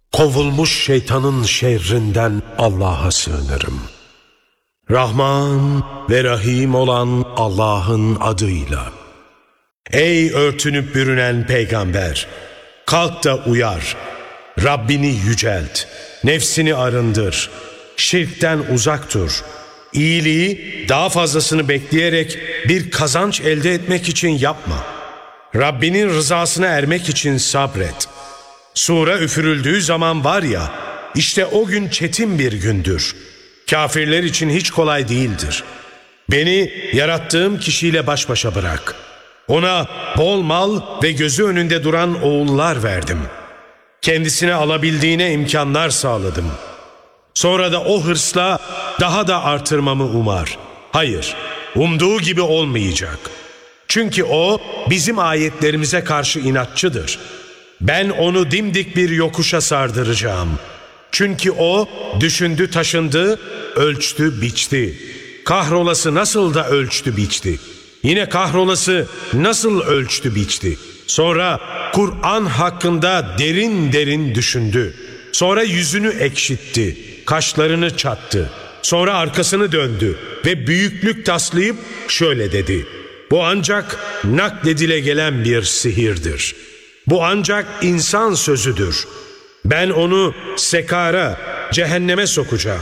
Kovulmuş şeytanın şerrinden Allah'a sığınırım. Rahman ve Rahim olan Allah'ın adıyla. Ey örtünüp bürünen peygamber! Kalk da uyar. Rabbini yücelt. Nefsini arındır. Şirkten uzak dur. İyiliği daha fazlasını bekleyerek bir kazanç elde etmek için yapma. Rabbinin rızasına ermek için sabret. Sura üfürüldüğü zaman var ya, işte o gün çetin bir gündür. Kafirler için hiç kolay değildir. Beni yarattığım kişiyle baş başa bırak. Ona bol mal ve gözü önünde duran oğullar verdim. Kendisine alabildiğine imkanlar sağladım. Sonra da o hırsla daha da artırmamı umar. Hayır, umduğu gibi olmayacak. Çünkü o bizim ayetlerimize karşı inatçıdır. Ben onu dimdik bir yokuşa sardıracağım. Çünkü o düşündü taşındı, ölçtü biçti. Kahrolası nasıl da ölçtü biçti. Yine kahrolası nasıl ölçtü biçti. Sonra Kur'an hakkında derin derin düşündü. Sonra yüzünü ekşitti, kaşlarını çattı. Sonra arkasını döndü ve büyüklük taslayıp şöyle dedi: bu ancak nakledile gelen bir sihirdir. Bu ancak insan sözüdür. Ben onu sekara, cehenneme sokacağım.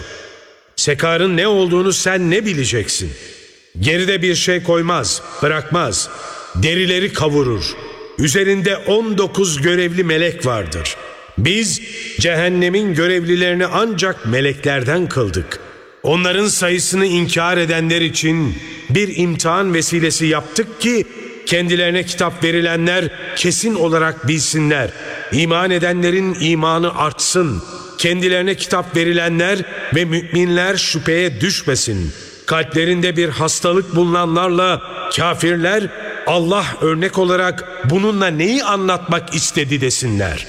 Sekarın ne olduğunu sen ne bileceksin? Geride bir şey koymaz, bırakmaz. Derileri kavurur. Üzerinde 19 görevli melek vardır. Biz cehennemin görevlilerini ancak meleklerden kıldık. Onların sayısını inkar edenler için bir imtihan vesilesi yaptık ki kendilerine kitap verilenler kesin olarak bilsinler. İman edenlerin imanı artsın. Kendilerine kitap verilenler ve müminler şüpheye düşmesin. Kalplerinde bir hastalık bulunanlarla kafirler Allah örnek olarak bununla neyi anlatmak istedi desinler.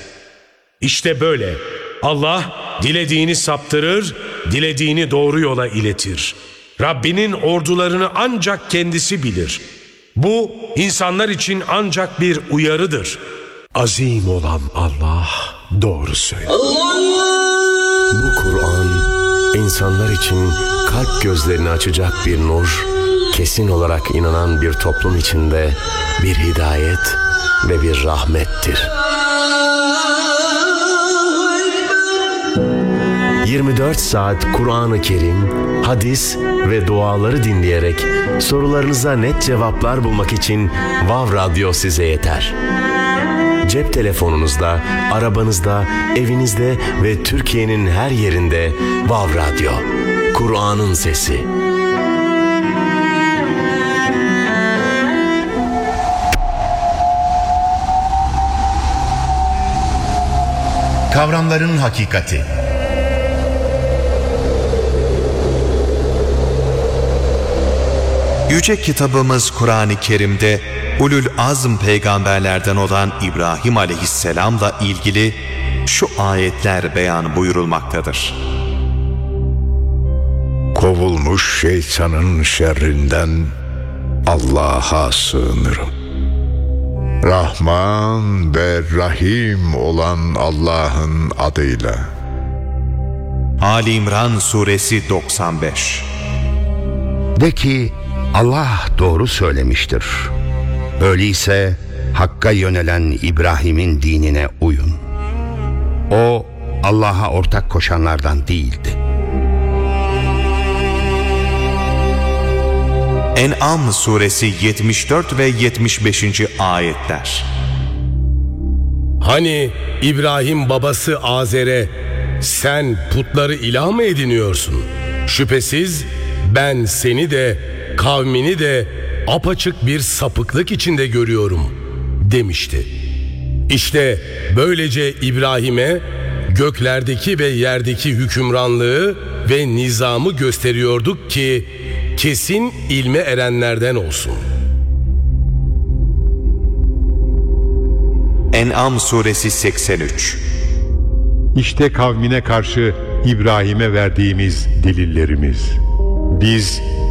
İşte böyle Allah dilediğini saptırır, dilediğini doğru yola iletir. Rabbinin ordularını ancak kendisi bilir. Bu insanlar için ancak bir uyarıdır. Azim olan Allah doğru söylüyor. Bu Kur'an insanlar için kalp gözlerini açacak bir nur, kesin olarak inanan bir toplum içinde bir hidayet ve bir rahmettir. 24 saat Kur'an-ı Kerim, hadis ve duaları dinleyerek sorularınıza net cevaplar bulmak için Vav Radyo size yeter. Cep telefonunuzda, arabanızda, evinizde ve Türkiye'nin her yerinde Vav Radyo. Kur'an'ın sesi. Kavramların hakikati. Yüce kitabımız Kur'an-ı Kerim'de Ulul Azm peygamberlerden olan İbrahim aleyhisselamla ilgili şu ayetler beyan buyurulmaktadır. Kovulmuş şeytanın şerrinden Allah'a sığınırım. Rahman ve Rahim olan Allah'ın adıyla. Ali İmran suresi 95. De ki Allah doğru söylemiştir. Öyleyse Hakk'a yönelen İbrahim'in dinine uyun. O Allah'a ortak koşanlardan değildi. En'am suresi 74 ve 75. ayetler. Hani İbrahim babası Azer'e sen putları ilah mı ediniyorsun? Şüphesiz ben seni de kavmini de apaçık bir sapıklık içinde görüyorum demişti. İşte böylece İbrahim'e göklerdeki ve yerdeki hükümranlığı ve nizamı gösteriyorduk ki kesin ilme erenlerden olsun. En'am suresi 83. İşte kavmine karşı İbrahim'e verdiğimiz delillerimiz. Biz